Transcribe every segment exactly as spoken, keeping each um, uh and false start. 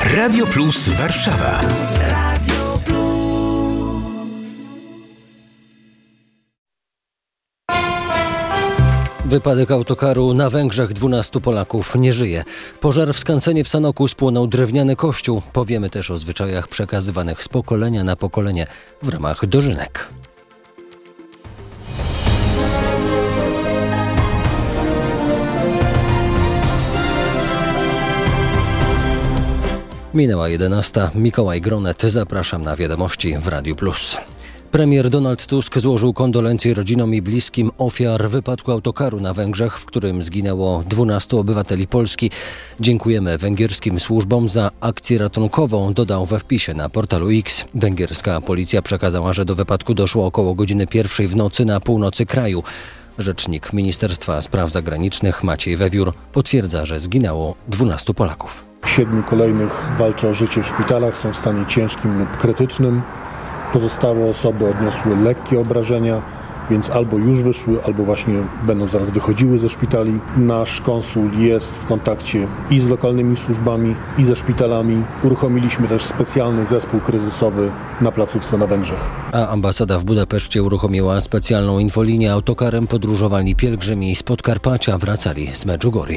Radio Plus Warszawa. Radio Plus. Wypadek autokaru na Węgrzech, dwunastu Polaków nie żyje. Pożar w skansenie w Sanoku, spłonął drewniany kościół. Powiemy też o zwyczajach przekazywanych z pokolenia na pokolenie w ramach dożynek. Minęła jedenasta. Mikołaj Gronet, zapraszam na wiadomości w Radiu Plus. Premier Donald Tusk złożył kondolencje rodzinom i bliskim ofiar wypadku autokaru na Węgrzech, w którym zginęło dwunastu obywateli Polski. Dziękujemy węgierskim służbom za akcję ratunkową, dodał we wpisie na portalu X. Węgierska policja przekazała, że do wypadku doszło około godziny pierwszej w nocy na północy kraju. Rzecznik Ministerstwa Spraw Zagranicznych Maciej Wewiór potwierdza, że zginęło dwunastu Polaków. Siedmiu kolejnych walczy o życie w szpitalach, są w stanie ciężkim lub krytycznym. Pozostałe osoby odniosły lekkie obrażenia, więc albo już wyszły, albo właśnie będą zaraz wychodziły ze szpitali. Nasz konsul jest w kontakcie i z lokalnymi służbami, i ze szpitalami. Uruchomiliśmy też specjalny zespół kryzysowy na placówce na Węgrzech. A ambasada w Budapeszcie uruchomiła specjalną infolinię. Autokarem podróżowali pielgrzymi z Podkarpacia, wracali z Medjugorje.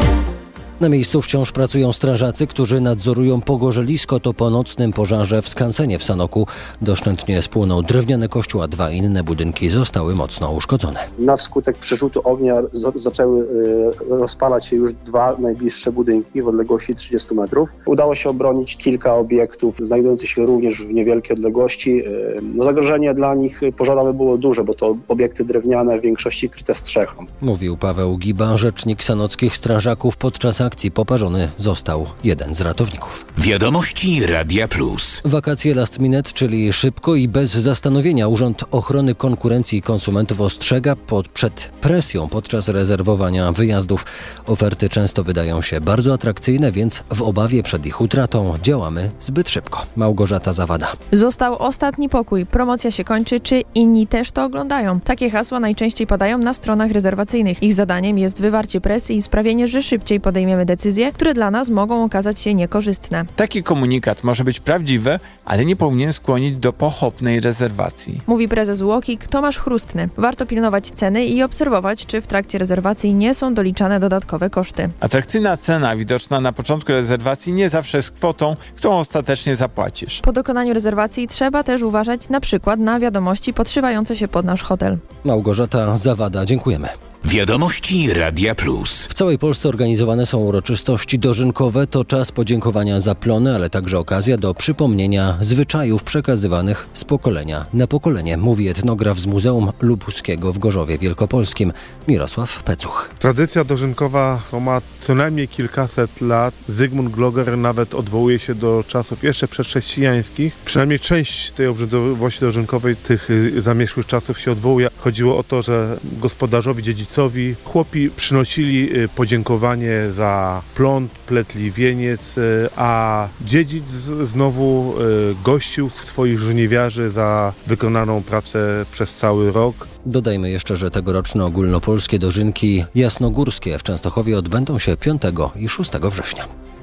Na miejscu wciąż pracują strażacy, którzy nadzorują pogorzelisko. To po nocnym pożarze w skansenie w Sanoku doszczętnie spłonął drewniany kościół, a dwa inne budynki zostały mocno uszkodzone. Na skutek przerzutu ognia z- zaczęły y, rozpalać się już dwa najbliższe budynki w odległości trzydziestu metrów. Udało się obronić kilka obiektów znajdujących się również w niewielkiej odległości. Y, no, zagrożenie dla nich pożarowe było duże, bo to obiekty drewniane, w większości kryte strzechą. Mówił Paweł Giba, rzecznik sanockich strażaków. Podczas akcji poparzony został jeden z ratowników. Wiadomości Radia Plus. Wakacje last minute, czyli szybko i bez zastanowienia. Urząd Ochrony Konkurencji i Konsumentów ostrzega pod, przed presją podczas rezerwowania wyjazdów. Oferty często wydają się bardzo atrakcyjne, więc w obawie przed ich utratą działamy zbyt szybko. Małgorzata Zawada. Został ostatni pokój, promocja się kończy, czy inni też to oglądają? Takie hasła najczęściej padają na stronach rezerwacyjnych. Ich zadaniem jest wywarcie presji i sprawienie, że szybciej podejmiemy decyzje, które dla nas mogą okazać się niekorzystne. Taki komunikat może być prawdziwy, ale nie powinien skłonić do pochopnej rezerwacji. Mówi prezes UOKiK Tomasz Chrustny. Warto pilnować ceny i obserwować, czy w trakcie rezerwacji nie są doliczane dodatkowe koszty. Atrakcyjna cena widoczna na początku rezerwacji nie zawsze jest kwotą, którą ostatecznie zapłacisz. Po dokonaniu rezerwacji trzeba też uważać na przykład na wiadomości podszywające się pod nasz hotel. Małgorzata Zawada, dziękujemy. Wiadomości Radia Plus. W całej Polsce organizowane są uroczystości dożynkowe. To czas podziękowania za plony, ale także okazja do przypomnienia zwyczajów przekazywanych z pokolenia na pokolenie, mówi etnograf z Muzeum Lubuskiego w Gorzowie Wielkopolskim Mirosław Pecuch. Tradycja dożynkowa ma co najmniej kilkaset lat. Zygmunt Gloger nawet odwołuje się do czasów jeszcze przedchrześcijańskich. Przynajmniej część tej obrzędowości dożynkowej tych zamierzchłych czasów się odwołuje. Chodziło o to, że gospodarzowi, dziedzicowi chłopi przynosili podziękowanie za plon, pletli wieniec, a dziedzic znowu gościł swoich żniwiarzy za wykonaną pracę przez cały rok. Dodajmy jeszcze, że tegoroczne ogólnopolskie dożynki jasnogórskie w Częstochowie odbędą się piątego i szóstego września.